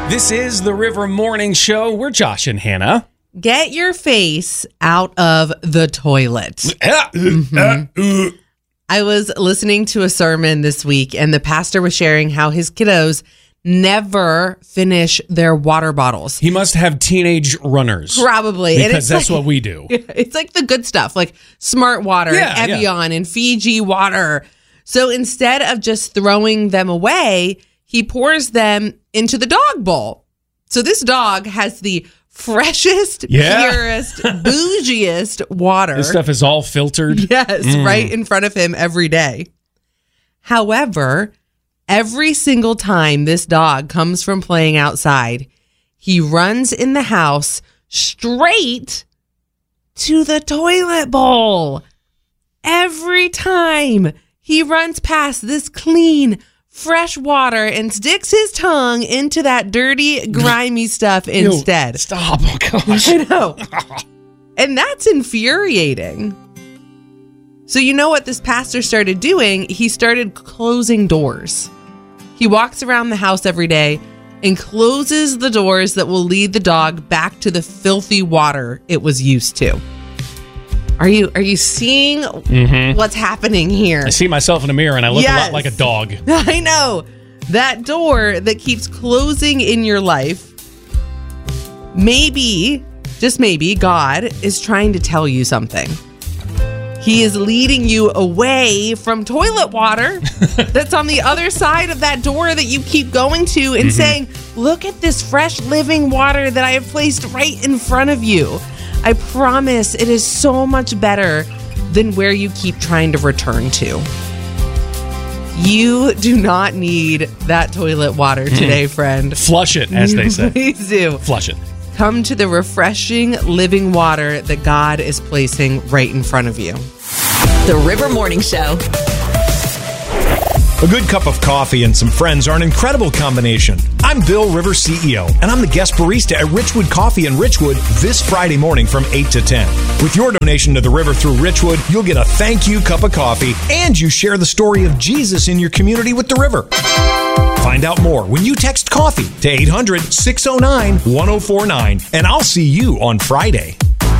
This is the River Morning Show. We're Josh and Hannah. Get your face out of the toilet. I was listening to a sermon this week, and the pastor was sharing how his kiddos never finish their water bottles. He must have teenage runners. Probably. Because that's what we do. It's like the good stuff, like Smart Water, and Evian, and Fiji water. So instead of just throwing them away, he pours them into the dog bowl. So this dog has the freshest, purest, bougiest water. This stuff is all filtered. Yes, right in front of him every day. However, every single time this dog comes from playing outside, he runs in the house straight to the toilet bowl. Every time he runs past this clean, fresh water and sticks his tongue into that dirty, grimy stuff instead. Stop. Oh, gosh. I know. And that's infuriating. So you know what this pastor started doing? He started closing doors. He walks around the house every day and closes the doors that will lead the dog back to the filthy water it was used to. Are you seeing what's happening here? I see myself in a mirror and I look a lot like a dog. I know. That door that keeps closing in your life, maybe, just maybe, God is trying to tell you something. He is leading you away from toilet water that's on the other side of that door that you keep going to and saying, look at this fresh living water that I have placed right in front of you. I promise it is so much better than where you keep trying to return to. You do not need that toilet water today, friend. Flush it, as they say. Please do. Flush it. Come to the refreshing, living water that God is placing right in front of you. The River Morning Show. A good cup of coffee and some friends are an incredible combination. I'm Bill Rivers, CEO, and I'm the guest barista at Richwood Coffee in Richwood this Friday morning from 8 to 10. With your donation to the River through Richwood, you'll get a thank you cup of coffee, and you share the story of Jesus in your community with the River. Find out more when you text coffee to 800-609-1049, and I'll see you on Friday.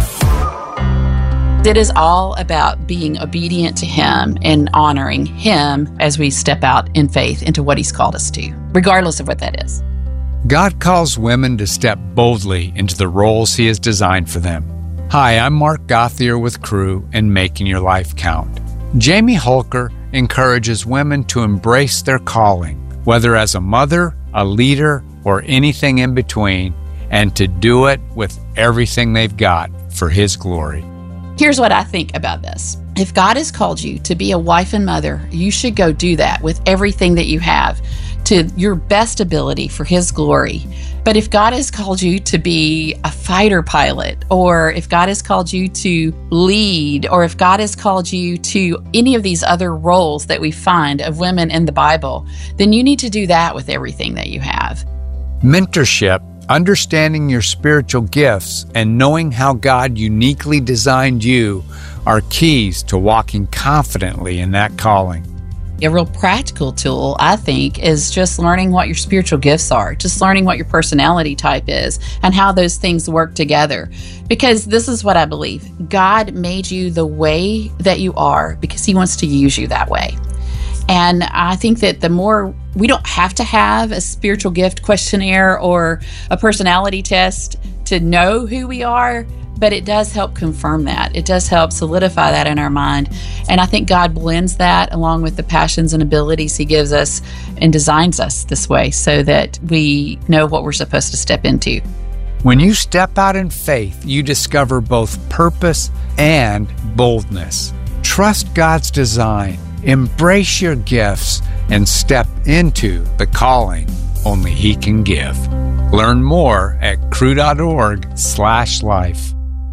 It is all about being obedient to Him and honoring Him as we step out in faith into what He's called us to, regardless of what that is. God calls women to step boldly into the roles He has designed for them. Hi, I'm Mark Gothier with Crew and Making Your Life Count. Jamie Holker encourages women to embrace their calling, whether as a mother, a leader, or anything in between, and to do it with everything they've got for His glory. Here's what I think about this. If God has called you to be a wife and mother, you should go do that with everything that you have to your best ability for His glory. But if God has called you to be a fighter pilot, or if God has called you to lead, or if God has called you to any of these other roles that we find of women in the Bible, then you need to do that with everything that you have. Mentorship, understanding your spiritual gifts, and knowing how God uniquely designed you are keys to walking confidently in that calling. A real practical tool, I think, is just learning what your spiritual gifts are, just learning what your personality type is and how those things work together. Because this is what I believe. God made you the way that you are because He wants to use you that way. And I think that the more, we don't have to have a spiritual gift questionnaire or a personality test to know who we are, but it does help confirm that. It does help solidify that in our mind. And I think God blends that along with the passions and abilities He gives us and designs us this way so that we know what we're supposed to step into. When you step out in faith, you discover both purpose and boldness. Trust God's design. Embrace your gifts and step into the calling only He can give. Learn more at crew.org/life.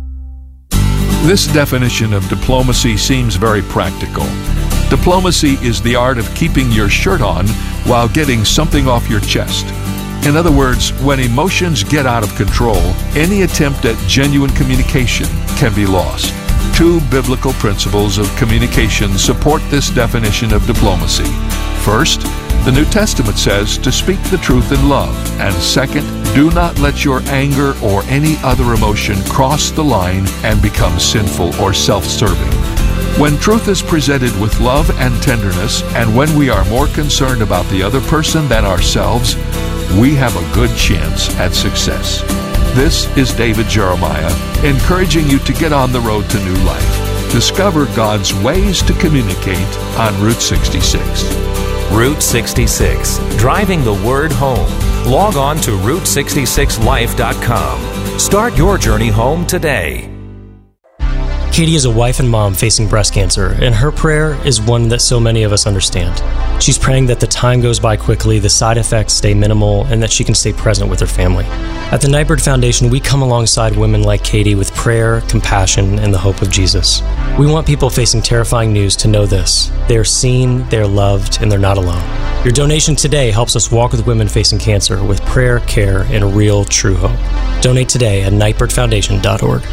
This definition of diplomacy seems very practical. Diplomacy is the art of keeping your shirt on while getting something off your chest. In other words, when emotions get out of control, any attempt at genuine communication can be lost. Two biblical principles of communication support this definition of diplomacy. First, The New Testament says to speak the truth in love. And second, do not let your anger or any other emotion cross the line and become sinful or self-serving. When truth is presented with love and tenderness, and when we are more concerned about the other person than ourselves, we have a good chance at success. This is David Jeremiah, encouraging you to get on the road to new life. Discover God's ways to communicate on Route 66. Route 66, driving the word home. Log on to Route66Life.com. Start your journey home today. Katie is a wife and mom facing breast cancer, and her prayer is one that so many of us understand. She's praying that the time goes by quickly, the side effects stay minimal, and that she can stay present with her family. At the Nightbird Foundation, we come alongside women like Katie with prayer, compassion, and the hope of Jesus. We want people facing terrifying news to know this. They are seen, they are loved, and they're not alone. Your donation today helps us walk with women facing cancer with prayer, care, and real, true hope. Donate today at nightbirdfoundation.org.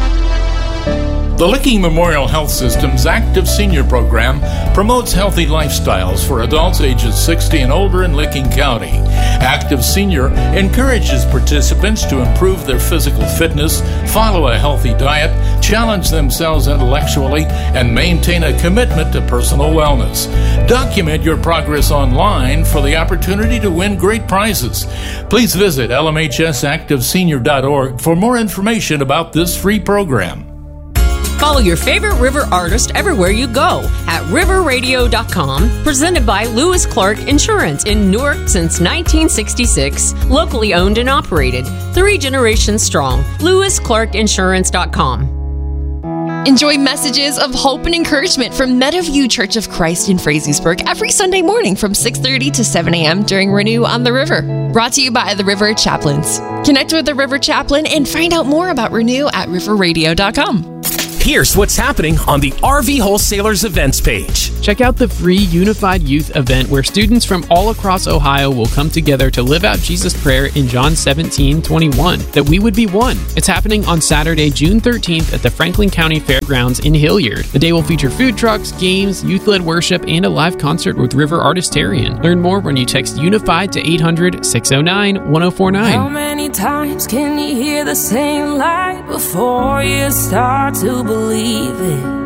The Licking Memorial Health System's Active Senior Program promotes healthy lifestyles for adults ages 60 and older in Licking County. Active Senior encourages participants to improve their physical fitness, follow a healthy diet, challenge themselves intellectually, and maintain a commitment to personal wellness. Document your progress online for the opportunity to win great prizes. Please visit lmhsactivesenior.org for more information about this free program. Follow your favorite River artist everywhere you go at riverradio.com. Presented by Lewis Clark Insurance in Newark since 1966. Locally owned and operated. 3 generations strong. LewisClarkInsurance.com. Enjoy messages of hope and encouragement from Meadowview Church of Christ in Frazeysburg every Sunday morning from 6:30 to 7 a.m. during Renew on the River. Brought to you by the River Chaplains. Connect with the River Chaplain and find out more about Renew at riverradio.com. Here's what's happening on the RV Wholesalers events page. Check out the free Unified Youth event where students from all across Ohio will come together to live out Jesus' prayer in John 17:21, that we would be one. It's happening on Saturday, June 13th at the Franklin County Fairgrounds in Hilliard. The day will feature food trucks, games, youth-led worship, and a live concert with River Artistarian. Learn more when you text Unified to 800-609-1049. How many times can you hear the same lie before you start to believe it?